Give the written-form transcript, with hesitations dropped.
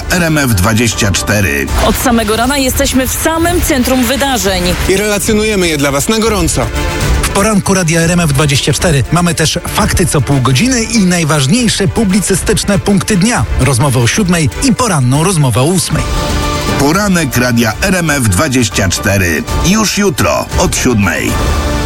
RMF24. Od samego rana jesteśmy w samym centrum wydarzeń. I relacjonujemy je dla Was na gorąco. W poranku Radia RMF24 mamy też fakty co pół godziny i najważniejsze publicystyczne punkty dnia. Rozmowę o 7 i poranną rozmowę o 8. Poranek Radia RMF24. Już jutro od 7.